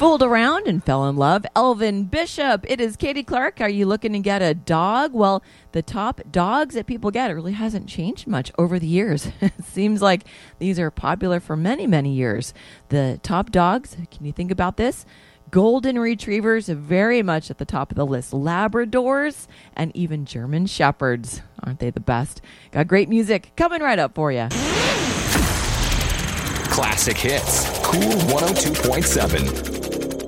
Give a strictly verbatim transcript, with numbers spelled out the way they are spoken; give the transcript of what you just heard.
Fooled around and fell in love. Elvin Bishop. It is Katie Clark. Are you looking to get a dog? Well, the top dogs that people get, it really hasn't changed much over the years. It seems like these are popular for many, many years. The top dogs, can you think about this? Golden Retrievers, very much at the top of the list. Labradors and even German Shepherds. Aren't they the best? Got great music coming right up for you. Classic hits. Cool one oh two point seven.